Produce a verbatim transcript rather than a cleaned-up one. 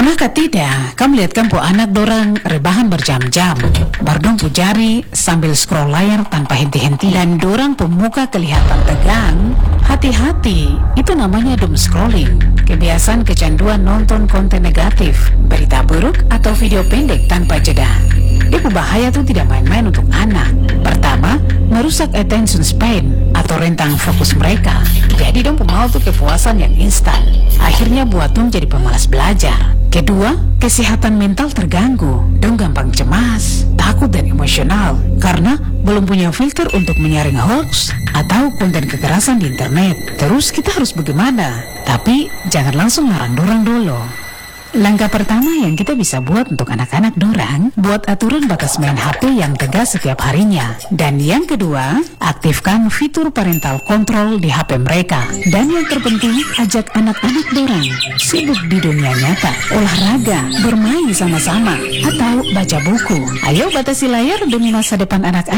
Pernahkah tidak kamu lihat kan po anak dorang rebahan berjam-jam, bardong pujari sambil scroll layar tanpa henti-henti, dan dorang pemuka kelihatan tegang? Hati-hati, itu namanya doom scrolling, kebiasaan kecanduan nonton konten negatif, berita buruk atau video pendek tanpa jeda. Dia berbahaya tuh tidak main-main untuk anak. Pertama, merusak attention span atau rentang fokus mereka. Jadi dong pemau tuh kepuasan yang instan, akhirnya buat dong jadi pemalas belajar. Kedua, kesehatan mental terganggu. Dong gampang cemas, takut dan emosional karena belum punya filter untuk menyaring hoax atau konten kekerasan di internet. Terus kita harus bagaimana? Tapi jangan langsung larang dorang dulu. Langkah pertama yang kita bisa buat untuk anak-anak dorang, buat aturan batas main H P yang tegas setiap harinya. Dan yang kedua, aktifkan fitur parental control di H P mereka. Dan yang terpenting, ajak anak-anak dorang sibuk di dunia nyata, olahraga, bermain sama-sama, atau baca buku. Ayo batasi layar demi masa depan anak-anak.